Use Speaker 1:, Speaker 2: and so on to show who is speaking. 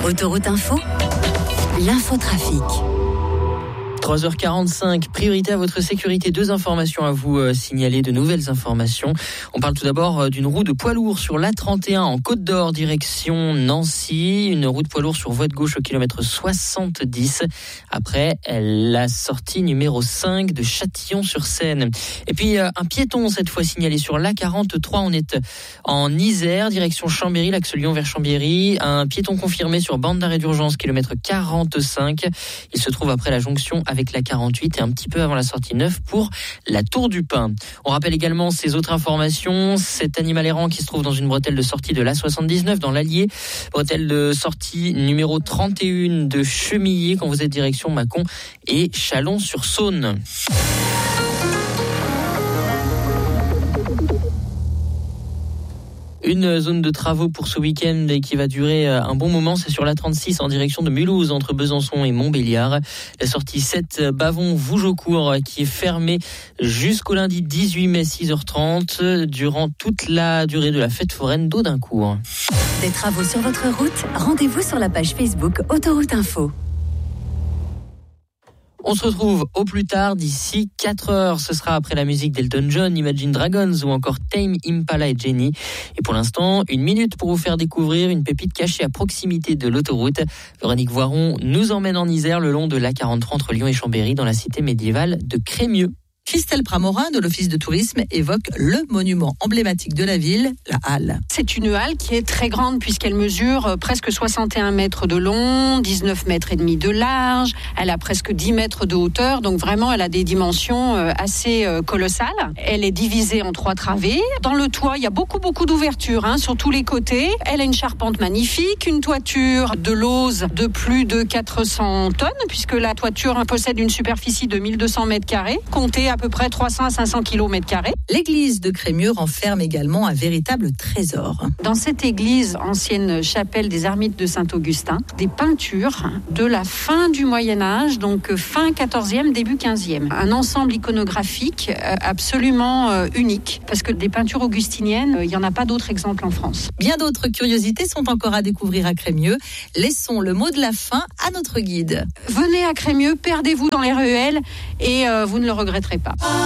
Speaker 1: Autoroute Info, l'infotrafic.
Speaker 2: 3h45, priorité à votre sécurité. 2 informations à vous signaler, de nouvelles informations. On parle tout d'abord d'une roue de poids lourd sur l'A31 en Côte d'Or, direction Nancy. Une roue de poids lourd sur voie de gauche au kilomètre 70. Après la sortie numéro 5 de Châtillon-sur-Seine. Et puis un piéton cette fois signalé sur l'A43. On est en Isère, direction Chambéry, l'axe Lyon vers Chambéry. Un piéton confirmé sur bande d'arrêt d'urgence, kilomètre 45. Il se trouve après la jonction avec la 48 et un petit peu avant la sortie 9 pour la Tour du Pin. On rappelle également ces autres informations. Cet animal errant qui se trouve dans une bretelle de sortie de l'A79 dans l'Allier. Bretelle de sortie numéro 31 de Chemillé quand vous êtes direction Mâcon et Chalon-sur-Saône. Une zone de travaux pour ce week-end qui va durer un bon moment, c'est sur l'A36 en direction de Mulhouse, entre Besançon et Montbéliard. La sortie 7 Bavon-Vougeaucourt qui est fermée jusqu'au lundi 18 mai 6h30 durant toute la durée de la fête foraine d'Audincourt.
Speaker 1: Des travaux sur votre route, rendez-vous sur la page Facebook Autoroute Info.
Speaker 2: On se retrouve au plus tard, d'ici 4 heures. Ce sera après la musique d'Elton John, Imagine Dragons ou encore Tame Impala et Jenny. Et pour l'instant, 1 minute pour vous faire découvrir une pépite cachée à proximité de l'autoroute. Véronique Voiron nous emmène en Isère le long de l'A43 entre Lyon et Chambéry dans la cité médiévale de Crémieux.
Speaker 3: Christelle Pramorin de l'Office de tourisme évoque le monument emblématique de la ville, la halle.
Speaker 4: C'est une halle qui est très grande puisqu'elle mesure presque 61 mètres de long, 19 mètres et demi de large, elle a presque 10 mètres de hauteur, donc vraiment elle a des dimensions assez colossales. Elle est divisée en 3 travées. Dans le toit, il y a beaucoup d'ouvertures sur tous les côtés. Elle a une charpente magnifique, une toiture de lauze de plus de 400 tonnes puisque la toiture possède une superficie de 1200 mètres carrés, comptée à peu près 300 à 500 km².
Speaker 3: L'église de Crémieux renferme également un véritable trésor.
Speaker 4: Dans cette église, ancienne chapelle des Ermites de Saint-Augustin, des peintures de la fin du Moyen-Âge, donc fin 14e, début 15e. Un ensemble iconographique absolument unique, parce que des peintures augustiniennes, il n'y en a pas d'autres exemples en France.
Speaker 3: Bien d'autres curiosités sont encore à découvrir à Crémieux. Laissons le mot de la fin à notre guide.
Speaker 4: Venez à Crémieux, perdez-vous dans les ruelles et vous ne le regretterez pas.